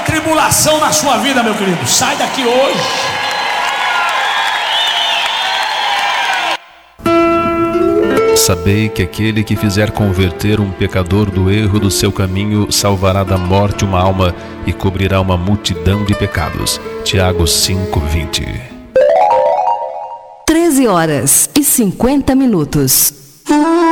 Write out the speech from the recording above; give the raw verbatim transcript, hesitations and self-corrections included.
tribulação na sua vida, meu querido. Sai daqui hoje. Sabei que aquele que fizer converter um pecador do erro do seu caminho salvará da morte uma alma e cobrirá uma multidão de pecados. Tiago cinco, vinte. treze horas e cinquenta minutos.